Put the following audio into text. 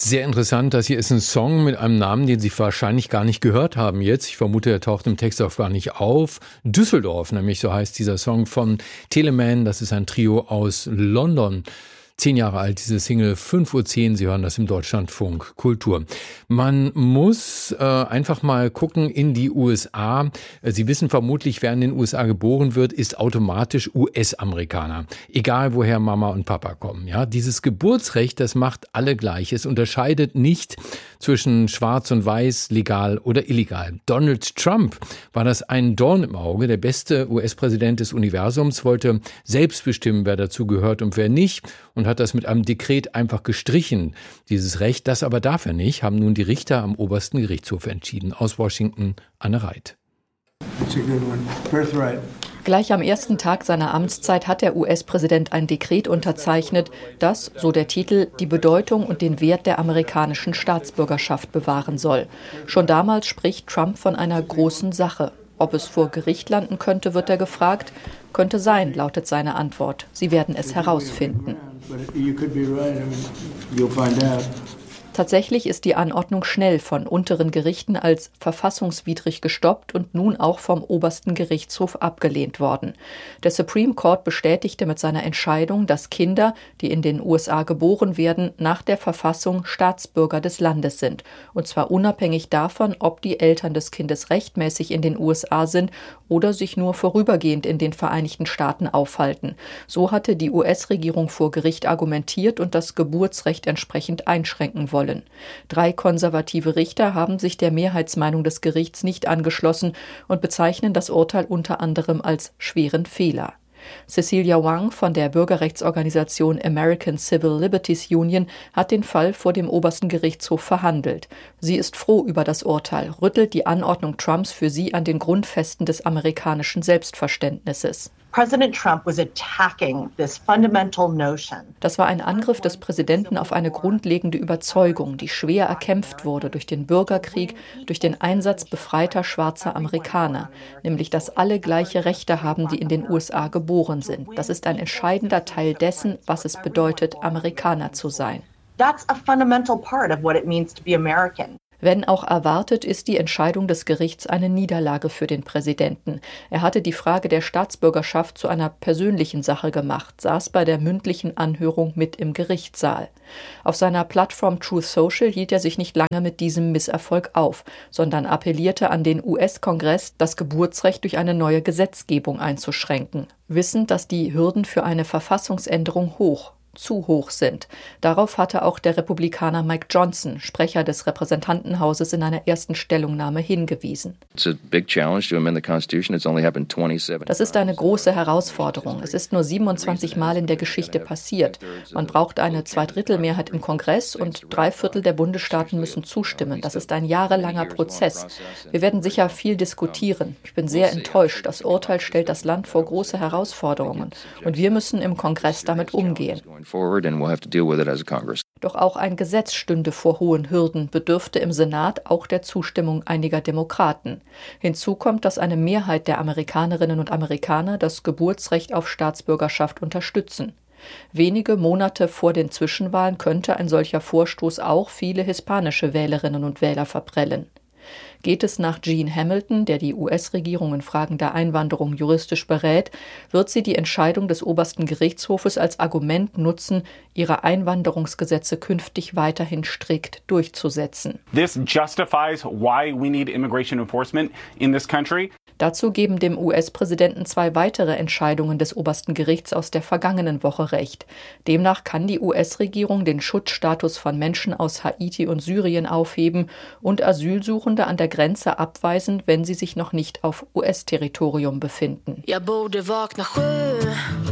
Sehr interessant, das hier ist ein Song mit einem Namen, den Sie wahrscheinlich gar nicht gehört haben jetzt. Ich vermute, er taucht im Text auch gar nicht auf. Düsseldorf, nämlich so heißt dieser Song von Teleman. Das ist ein Trio aus London. 10 Jahre alt, diese Single, 5:10 Uhr, Sie hören das im Deutschlandfunk Kultur. Man muss einfach mal gucken in die USA. Sie wissen vermutlich, wer in den USA geboren wird, ist automatisch US-Amerikaner. Egal, woher Mama und Papa kommen. Ja, dieses Geburtsrecht, das macht alle gleich. Es unterscheidet nicht zwischen Schwarz und Weiß, legal oder illegal. Donald Trump war das ein Dorn im Auge. Der beste US-Präsident des Universums wollte selbst bestimmen, wer dazu gehört und wer nicht, und hat das mit einem Dekret einfach gestrichen, dieses Recht. Das aber darf er nicht, haben nun die Richter am obersten Gerichtshof entschieden. Aus Washington, Anne Reit. Gleich am ersten Tag seiner Amtszeit hat der US-Präsident ein Dekret unterzeichnet, das, so der Titel, die Bedeutung und den Wert der amerikanischen Staatsbürgerschaft bewahren soll. Schon damals spricht Trump von einer großen Sache. Ob es vor Gericht landen könnte, wird er gefragt. Könnte sein, lautet seine Antwort. Sie werden es herausfinden. Tatsächlich ist die Anordnung schnell von unteren Gerichten als verfassungswidrig gestoppt und nun auch vom obersten Gerichtshof abgelehnt worden. Der Supreme Court bestätigte mit seiner Entscheidung, dass Kinder, die in den USA geboren werden, nach der Verfassung Staatsbürger des Landes sind. Und zwar unabhängig davon, ob die Eltern des Kindes rechtmäßig in den USA sind oder sich nur vorübergehend in den Vereinigten Staaten aufhalten. So hatte die US-Regierung vor Gericht argumentiert und das Geburtsrecht entsprechend einschränken wollen. 3 konservative Richter haben sich der Mehrheitsmeinung des Gerichts nicht angeschlossen und bezeichnen das Urteil unter anderem als schweren Fehler. Cecilia Wang von der Bürgerrechtsorganisation American Civil Liberties Union hat den Fall vor dem obersten Gerichtshof verhandelt. Sie ist froh über das Urteil, rüttelt die Anordnung Trumps für sie an den Grundfesten des amerikanischen Selbstverständnisses. Das war ein Angriff des Präsidenten auf eine grundlegende Überzeugung, die schwer erkämpft wurde durch den Bürgerkrieg, durch den Einsatz befreiter schwarzer Amerikaner, nämlich dass alle gleiche Rechte haben, die in den USA geboren sind. Das ist ein entscheidender Teil dessen, was es bedeutet, Amerikaner zu sein. That's a fundamental part of what it means to be American. Wenn auch erwartet, ist die Entscheidung des Gerichts eine Niederlage für den Präsidenten. Er hatte die Frage der Staatsbürgerschaft zu einer persönlichen Sache gemacht, saß bei der mündlichen Anhörung mit im Gerichtssaal. Auf seiner Plattform Truth Social hielt er sich nicht lange mit diesem Misserfolg auf, sondern appellierte an den US-Kongress, das Geburtsrecht durch eine neue Gesetzgebung einzuschränken, wissend, dass die Hürden für eine Verfassungsänderung zu hoch sind. Darauf hatte auch der Republikaner Mike Johnson, Sprecher des Repräsentantenhauses, in einer ersten Stellungnahme hingewiesen. Das ist eine große Herausforderung. Es ist nur 27 Mal in der Geschichte passiert. Man braucht eine Zweidrittelmehrheit im Kongress und 3/4 der Bundesstaaten müssen zustimmen. Das ist ein jahrelanger Prozess. Wir werden sicher viel diskutieren. Ich bin sehr enttäuscht. Das Urteil stellt das Land vor große Herausforderungen. Und wir müssen im Kongress damit umgehen. Doch auch ein Gesetz stünde vor hohen Hürden, bedürfte im Senat auch der Zustimmung einiger Demokraten. Hinzu kommt, dass eine Mehrheit der Amerikanerinnen und Amerikaner das Geburtsrecht auf Staatsbürgerschaft unterstützen. Wenige Monate vor den Zwischenwahlen könnte ein solcher Vorstoß auch viele hispanische Wählerinnen und Wähler verprellen. Geht es nach Gene Hamilton, der die US-Regierung in Fragen der Einwanderung juristisch berät, wird sie die Entscheidung des obersten Gerichtshofes als Argument nutzen, ihre Einwanderungsgesetze künftig weiterhin strikt durchzusetzen. This justifies why we need immigration enforcement in this country. Dazu geben dem US-Präsidenten 2 weitere Entscheidungen des obersten Gerichts aus der vergangenen Woche Recht. Demnach kann die US-Regierung den Schutzstatus von Menschen aus Haiti und Syrien aufheben und Asylsuchende an der Grenze abweisen, wenn sie sich noch nicht auf US-Territorium befinden.